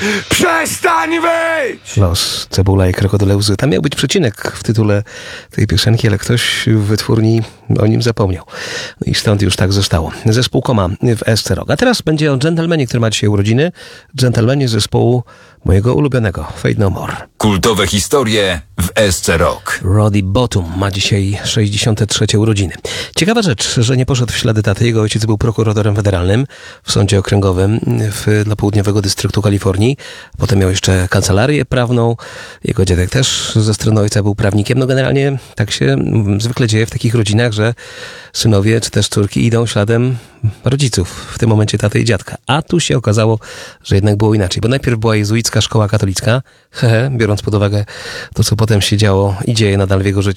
Przestań wyjść! Los, cebula i krokodyle łzy. Tam miał być przecinek w tytule tej piosenki, ale ktoś w wytwórni o nim zapomniał. No i stąd już tak zostało. Zespół Koma w SC Rock. A teraz będzie o dżentelmenie, który ma dzisiaj urodziny. Dżentelmenie zespołu mojego ulubionego, Fate No More. Kultowe historie w SC Rock. Roddy Bottum ma dzisiaj 63 urodziny. Ciekawa rzecz, że nie poszedł w ślady taty. Jego ojciec był prokuratorem federalnym w sądzie okręgowym dla południowego dystryktu Kalifornii. Potem miał jeszcze kancelarię prawną. Jego dziadek też ze strony ojca był prawnikiem. No generalnie tak się zwykle dzieje w takich rodzinach, że synowie czy też córki idą śladem rodziców, w tym momencie taty i dziadka. A tu się okazało, że jednak było inaczej, bo najpierw była jezuicka szkoła katolicka, biorąc pod uwagę to, co potem się działo i dzieje nadal w jego życiu.